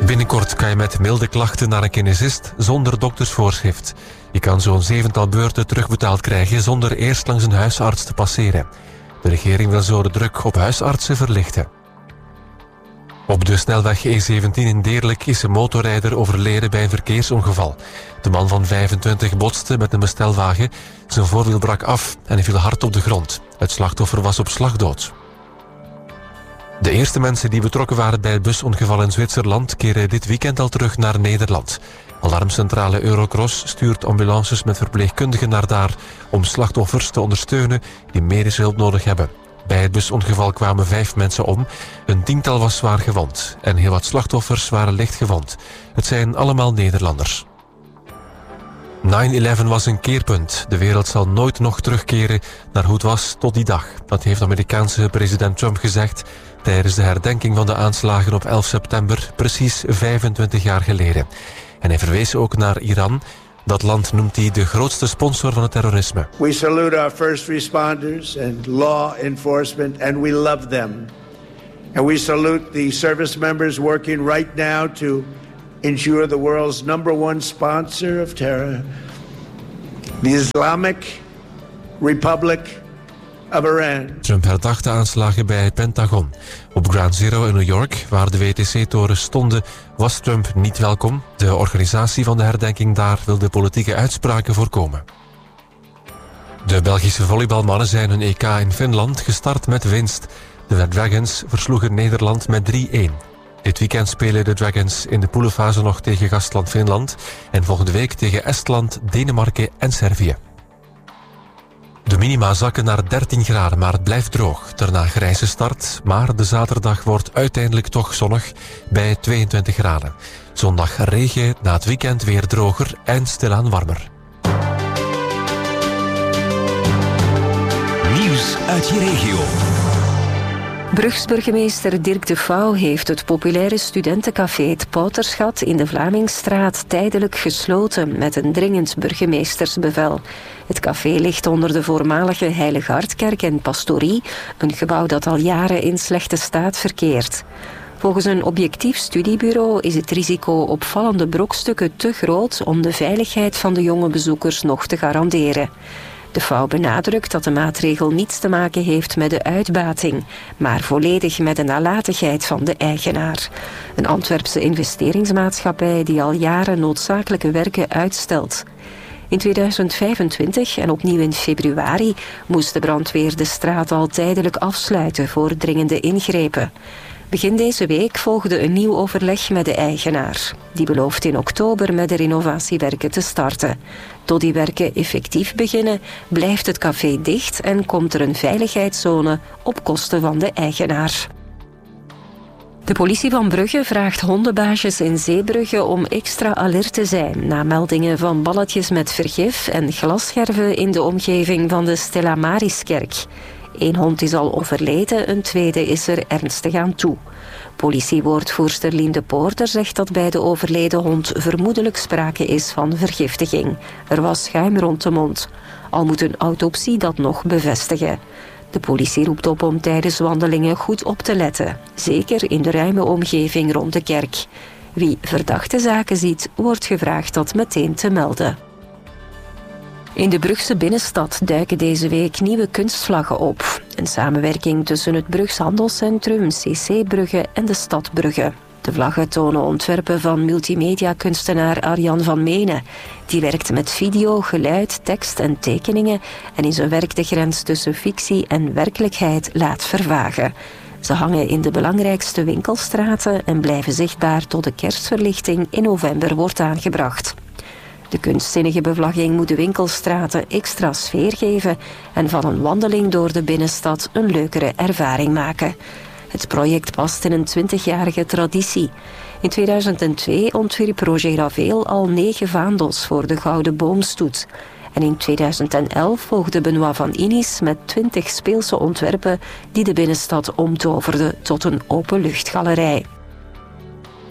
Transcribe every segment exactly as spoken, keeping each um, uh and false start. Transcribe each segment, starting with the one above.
Binnenkort kan je met milde klachten naar een kinesist zonder doktersvoorschrift. Je kan zo'n zevental beurten terugbetaald krijgen zonder eerst langs een huisarts te passeren. De regering wil zo de druk op huisartsen verlichten. Op de snelweg E zeventien in Deerlijk is een motorrijder overleden bij een verkeersongeval. De man van vijfentwintig botste met een bestelwagen. Zijn voorwiel brak af en hij viel hard op de grond. Het slachtoffer was op slag dood. De eerste mensen die betrokken waren bij het busongeval in Zwitserland keren dit weekend al terug naar Nederland. Alarmcentrale Eurocross stuurt ambulances met verpleegkundigen naar daar om slachtoffers te ondersteunen die medische hulp nodig hebben. Bij het busongeval kwamen vijf mensen om, een tiental was zwaar gewond en heel wat slachtoffers waren licht gewond. Het zijn allemaal Nederlanders. negen elf was een keerpunt. De wereld zal nooit nog terugkeren naar hoe het was tot die dag. Dat heeft Amerikaanse president Trump gezegd tijdens de herdenking van de aanslagen op elf september, precies vijfentwintig jaar geleden. En hij verwees ook naar Iran. Dat land noemt hij de grootste sponsor van het terrorisme. We salute our first responders and law enforcement and we love them. And we salute the service members working right now to ensure the world's number one sponsor of terror, the Islamic Republic of Iran. Trump herdacht de aanslagen bij het Pentagon. Op Ground Zero in New York, waar de W T C-torens stonden, was Trump niet welkom. De organisatie van de herdenking daar wil de politieke uitspraken voorkomen. De Belgische volleybalmannen zijn hun E K in Finland gestart met winst. De Red Dragons versloegen Nederland met drie-een. Dit weekend spelen de Dragons in de poelenfase nog tegen gastland Finland en volgende week tegen Estland, Denemarken en Servië. De minima zakken naar dertien graden, maar het blijft droog. Daarna grijze start, maar de zaterdag wordt uiteindelijk toch zonnig bij tweeëntwintig graden. Zondag regen, na het weekend weer droger en stilaan warmer. Nieuws uit je regio. Brugsburgemeester Dirk de Vouw heeft het populaire studentencafé Het Pouterschat in de Vlamingstraat tijdelijk gesloten met een dringend burgemeestersbevel. Het café ligt onder de voormalige Heilige Hartkerk en pastorie, een gebouw dat al jaren in slechte staat verkeert. Volgens een objectief studiebureau is het risico op vallende brokstukken te groot om de veiligheid van de jonge bezoekers nog te garanderen. De Vouw benadrukt dat de maatregel niets te maken heeft met de uitbating, maar volledig met de nalatigheid van de eigenaar. Een Antwerpse investeringsmaatschappij die al jaren noodzakelijke werken uitstelt. In tweeduizend vijfentwintig en opnieuw in februari moest de brandweer de straat al tijdelijk afsluiten voor dringende ingrepen. Begin deze week volgde een nieuw overleg met de eigenaar. Die belooft in oktober met de renovatiewerken te starten. Tot die werken effectief beginnen, blijft het café dicht en komt er een veiligheidszone op kosten van de eigenaar. De politie van Brugge vraagt hondenbaasjes in Zeebrugge om extra alert te zijn na meldingen van balletjes met vergif en glasscherven in de omgeving van de Stella Mariskerk. Eén hond is al overleden, een tweede is er ernstig aan toe. Politiewoordvoerster Lien de Poorter zegt dat bij de overleden hond vermoedelijk sprake is van vergiftiging. Er was schuim rond de mond. Al moet een autopsie dat nog bevestigen. De politie roept op om tijdens wandelingen goed op te letten. Zeker in de ruime omgeving rond de kerk. Wie verdachte zaken ziet, wordt gevraagd dat meteen te melden. In de Brugse binnenstad duiken deze week nieuwe kunstvlaggen op. Een samenwerking tussen het Brugs Handelscentrum, C C Brugge en de stad Brugge. De vlaggen tonen ontwerpen van multimedia-kunstenaar Arjan van Menen. Die werkt met video, geluid, tekst en tekeningen en in zijn werk de grens tussen fictie en werkelijkheid laat vervagen. Ze hangen in de belangrijkste winkelstraten en blijven zichtbaar tot de kerstverlichting in november wordt aangebracht. De kunstzinnige bevlagging moet de winkelstraten extra sfeer geven en van een wandeling door de binnenstad een leukere ervaring maken. Het project past in een twintigjarige traditie. In tweeduizend twee ontwierp Roger Raveel al negen vaandels voor de Gouden Boomstoet. En in tweeduizend elf volgde Benoît van Inis met twintig speelse ontwerpen die de binnenstad omtoverden tot een openluchtgalerij.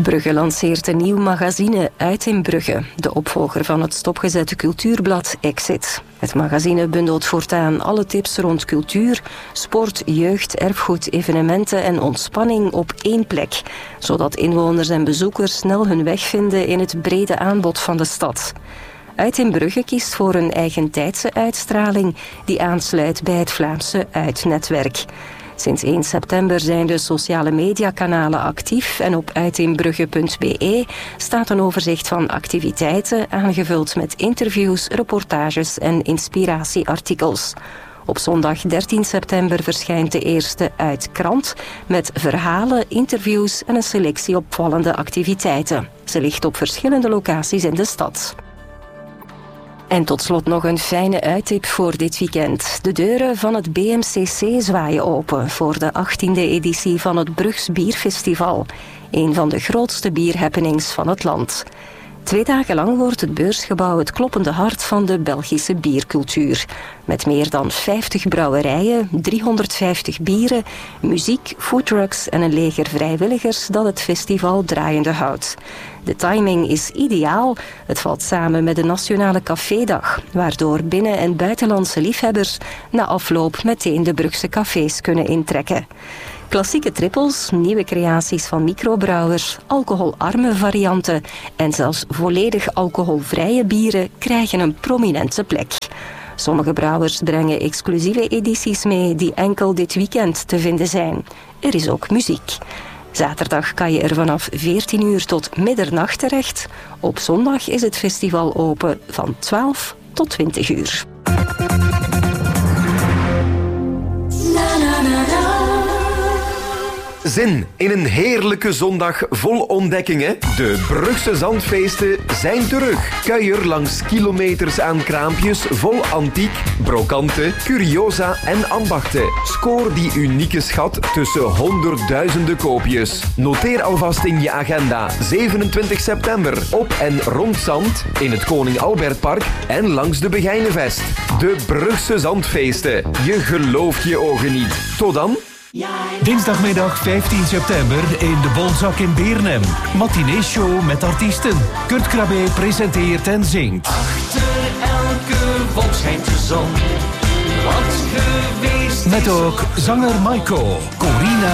Brugge lanceert een nieuw magazine Uit in Brugge, de opvolger van het stopgezette cultuurblad Exit. Het magazine bundelt voortaan alle tips rond cultuur, sport, jeugd, erfgoed, evenementen en ontspanning op één plek, zodat inwoners en bezoekers snel hun weg vinden in het brede aanbod van de stad. Uit in Brugge kiest voor een eigentijdse uitstraling die aansluit bij het Vlaamse Uit-netwerk. Sinds één september zijn de sociale mediakanalen actief en op uitinbrugge punt b e staat een overzicht van activiteiten aangevuld met interviews, reportages en inspiratieartikels. Op zondag dertien september verschijnt de eerste Uit-krant met verhalen, interviews en een selectie opvallende activiteiten. Ze ligt op verschillende locaties in de stad. En tot slot nog een fijne uittip voor dit weekend. De deuren van het B M C C zwaaien open voor de achttiende editie van het Brugs Bierfestival. Een van de grootste bierhappenings van het land. Twee dagen lang wordt het beursgebouw het kloppende hart van de Belgische biercultuur. Met meer dan vijftig brouwerijen, driehonderdvijftig bieren, muziek, foodtrucks en een leger vrijwilligers dat het festival draaiende houdt. De timing is ideaal. Het valt samen met de Nationale Cafédag, waardoor binnen- en buitenlandse liefhebbers na afloop meteen de Brugse cafés kunnen intrekken. Klassieke trippels, nieuwe creaties van microbrouwers, alcoholarme varianten en zelfs volledig alcoholvrije bieren krijgen een prominente plek. Sommige brouwers brengen exclusieve edities mee die enkel dit weekend te vinden zijn. Er is ook muziek. Zaterdag kan je er vanaf veertien uur tot middernacht terecht. Op zondag is het festival open van twaalf tot twintig uur. Zin in een heerlijke zondag vol ontdekkingen? De Brugse Zandfeesten zijn terug. Kuier langs kilometers aan kraampjes vol antiek, brokante, curiosa en ambachten. Scoor die unieke schat tussen honderdduizenden koopjes. Noteer alvast in je agenda zevenentwintig september op en rond Zand, in het Koning Albertpark en langs de Begijnenvest. De Brugse Zandfeesten. Je gelooft je ogen niet. Tot dan. Dinsdagmiddag vijftien september in de Bolzak in Beernem. Matinee-show met artiesten. Kurt Krabbe presenteert en zingt. Achter elke wolk schijnt de zon. Wat geweest is. Met ook zanger Maiko, Corina